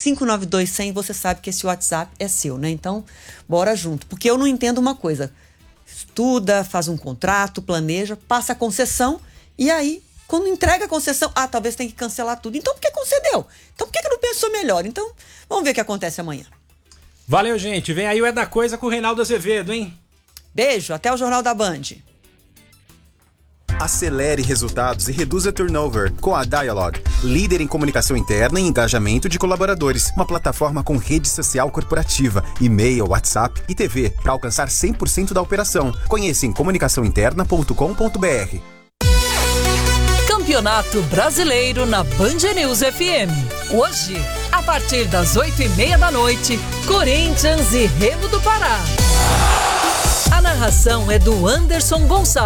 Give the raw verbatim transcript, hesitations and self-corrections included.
cinco nove dois zero zero, você sabe que esse WhatsApp é seu, né? Então, bora junto. Porque eu não entendo uma coisa. Estuda, faz um contrato, planeja, passa a concessão e aí, quando entrega a concessão, ah, talvez tenha que cancelar tudo. Então, por que concedeu? Então, por que que não pensou melhor? Então, vamos ver o que acontece amanhã. Valeu, gente. Vem aí o É da Coisa com o Reinaldo Azevedo, hein? Beijo, até o Jornal da Band. Acelere resultados e reduza turnover com a Dialog, líder em comunicação interna e engajamento de colaboradores. Uma plataforma com rede social corporativa, e-mail, WhatsApp e T V para alcançar cem por cento da operação. Conheça em comunicação interna ponto com ponto b r. Campeonato Brasileiro na Band News F M. Hoje, a partir das oito e meia da noite, Corinthians e Remo do Pará. A narração é do Anderson Gonçalves.